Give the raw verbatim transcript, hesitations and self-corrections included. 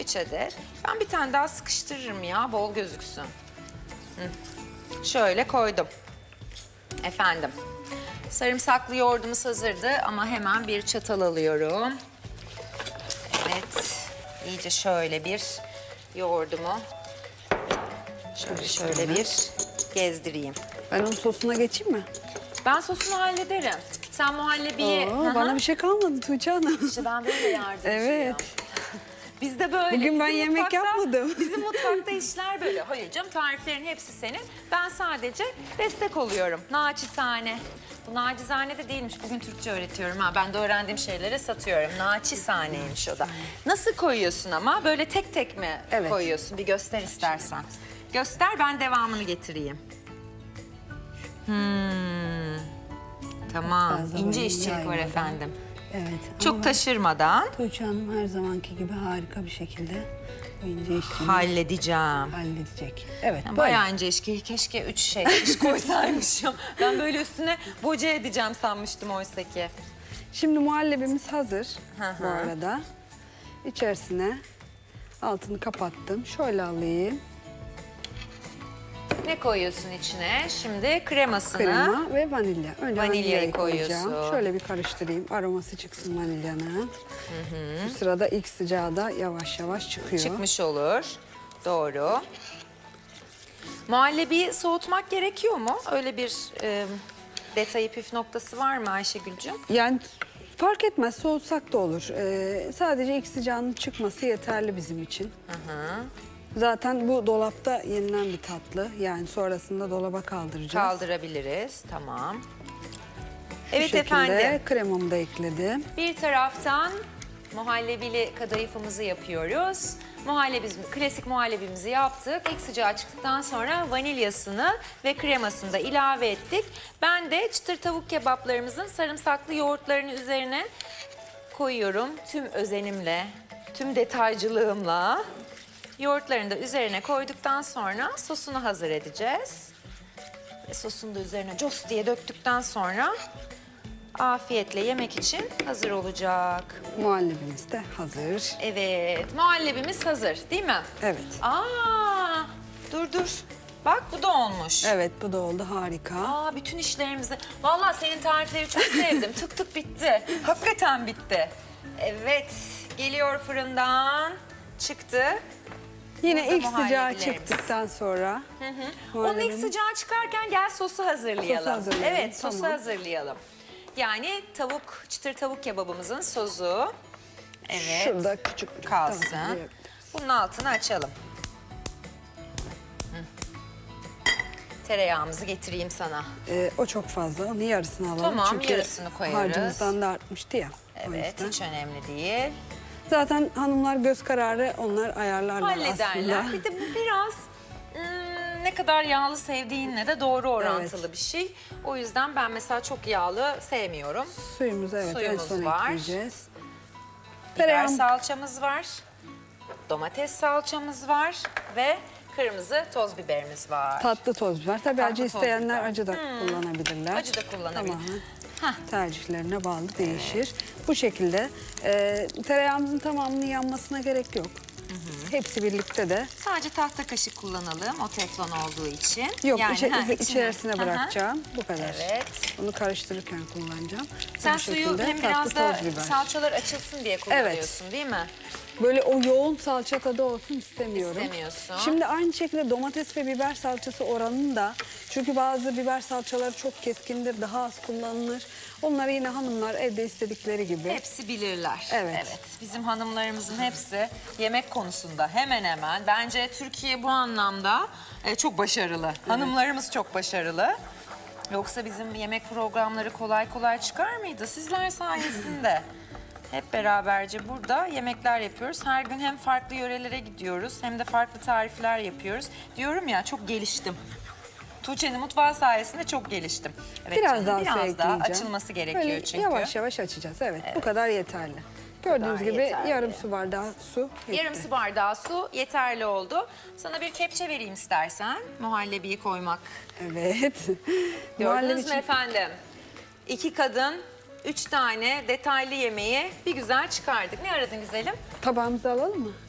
üç adet. Ben bir tane daha sıkıştırırım ya, bol gözüksün. Hı. Şöyle koydum. Efendim. Sarımsaklı yoğurdumuz hazırdı ama hemen bir çatal alıyorum. Evet. İyice şöyle bir yoğurdumu şöyle şöyle bir gezdireyim. Ben onun sosuna geçeyim mi? Ben sosunu hallederim. Sen muhallebiyi... Oo, Hı hı. bana bir şey kalmadı Tuğçe Hanım. İşte ben böyle yardımcıyım. Evet. Biz de böyle. Bugün ben Bizim yemek mutfakta- yapmadım. Bizim mutfakta işler böyle. Hayır canım, tariflerin hepsi senin. Ben sadece destek oluyorum. Naçizane. Bu nacizane de değilmiş. Bugün Türkçe öğretiyorum ha. Ben de öğrendiğim şeyleri satıyorum. Naçizaneymiş o da. Nasıl koyuyorsun ama? Böyle tek tek mi Evet. koyuyorsun? Bir göster istersen. Göster, ben devamını getireyim. Hmm. Tamam. Fazla İnce böyle işçilik var yaymadan. efendim. Evet. Çok ama taşırmadan Tuğçe Hanım her zamanki gibi harika bir şekilde bu ince işçiliği halledeceğim. halledecek. Evet, Yani böyle. bayağı ince işki. Keşke üç şey iş koysaymışım. Ben böyle üstüne boca edeceğim sanmıştım oysa ki. Şimdi muhallebimiz hazır Hı hı. bu arada. İçerisine altını kapattım. Şöyle alayım. Ne koyuyorsun içine? Şimdi kremasını. Krema ve vanilya. Önce Vanilyayı vanilyayı koyuyorsun. koyacağım. Şöyle bir karıştırayım. Aroması çıksın vanilyanın. Bu sırada ilk sıcağı da yavaş yavaş çıkıyor. Çıkmış olur. Doğru. Muhallebiyi soğutmak gerekiyor mu? Öyle bir e, detayı, püf noktası var mı Ayşegül'cüğüm? Yani fark etmez, soğutsak da olur. Ee, sadece ilk sıcağının çıkması yeterli bizim için. Hı hı. Zaten bu dolapta yenilen bir tatlı. Yani sonrasında dolaba kaldıracağız. Kaldırabiliriz. Tamam. Bu Evet şekilde efendim. kremamı da ekledim. Bir taraftan muhallebili kadayıfımızı yapıyoruz. Muhallebimiz, klasik muhallebimizi yaptık. İlk sıcağı çıktıktan sonra vanilyasını ve kremasını da ilave ettik. Ben de çıtır tavuk kebaplarımızın sarımsaklı yoğurtlarını üzerine koyuyorum. Tüm özenimle, tüm detaycılığımla. Yoğurtlarını da üzerine koyduktan sonra sosunu hazır edeceğiz. Ve sosunu da üzerine cos diye döktükten sonra afiyetle yemek için hazır olacak. Muhallebimiz de hazır. Evet, muhallebimiz hazır değil mi? Evet. Aa, dur dur. Bak bu da olmuş. Evet, bu da oldu, harika. Aa, bütün işlerimizi... Vallahi senin tarifleri çok sevdim. Tık tık bitti. Hakikaten bitti. Evet, geliyor fırından. Çıktı. Yine Burada ilk sıcağı muhallebilerimiz. çıktıktan sonra Onun ilk muhallebimiz- sıcağı çıkarken gel sosu hazırlayalım. Sosu hazırlayalım, Evet, sosu tamam. hazırlayalım. Yani tavuk, çıtır tavuk kebabımızın sosu. Evet. Şurada küçük bir kalsın. tavuk diyebiliriz. Bunun altını açalım. Hı. Tereyağımızı getireyim sana. Ee, o çok fazla. Onun yarısını alalım. Tamam, Çünkü yarısını koyarız. harcımızdan da artmıştı ya. O Evet, yüzden. hiç önemli değil. Zaten hanımlar göz kararı, onlar ayarlarlar Hallederler. aslında. Bir de bu biraz hmm, ne kadar yağlı sevdiğinle de doğru orantılı bir şey. O yüzden ben mesela çok yağlı sevmiyorum. Suyumuz, evet, Suyumuz en son var. ekleyeceğiz. Biber Tereyağım- salçamız var. Domates salçamız var ve kırmızı toz biberimiz var. Tatlı toz biber. Tabii Tatlı acı toz isteyenler biber. acı da kullanabilirler. Acı da kullanabilir. Tamamen Hah. tercihlerine bağlı değişir. Bu şekilde e, tereyağımızın tamamının yanmasına gerek yok. Hepsi birlikte de. Sadece tahta kaşık kullanalım o teflon olduğu için. Yok, Yani, içe- ha, içine- içerisine Aha. bırakacağım. Bu kadar. Evet. Bunu karıştırırken kullanacağım. Sen Bu suyu şekilde hem tatlı biraz da toz biber. salçalar açılsın diye kullanıyorsun değil mi? Böyle o yoğun salça tadı olsun istemiyorum. İstemiyorsun. Şimdi aynı şekilde domates ve biber salçası oranını da, çünkü bazı biber salçaları çok keskindir, daha az kullanılır. Onları yine hanımlar evde istedikleri gibi. Hepsi bilirler. Evet. Bizim hanımlarımızın hepsi yemek konusunda hemen hemen. Bence Türkiye bu anlamda e, çok başarılı. Hanımlarımız çok başarılı. Yoksa bizim yemek programları kolay kolay çıkar mıydı? Sizler sayesinde. Hep beraberce burada yemekler yapıyoruz. Her gün hem farklı yörelere gidiyoruz hem de farklı tarifler yapıyoruz. Diyorum ya, çok geliştim. Tuğçe'nin mutfağı sayesinde çok geliştim. Evet, Biraz canım, daha su biraz daha ekleyeceğim. açılması gerekiyor Böyle çünkü. yavaş yavaş açacağız. Evet, bu kadar yeterli. Gördüğünüz kadar gibi yeterli. yarım su bardağı su yetti. Yarım su bardağı su yeterli oldu. Sana bir kepçe vereyim istersen. Muhallebiyi koymak. Evet. Muhallebi Gördünüz mü için efendim? İki kadın, üç tane detaylı yemeği bir güzel çıkardık. Ne aradın güzelim? tabağımızı alalım mı?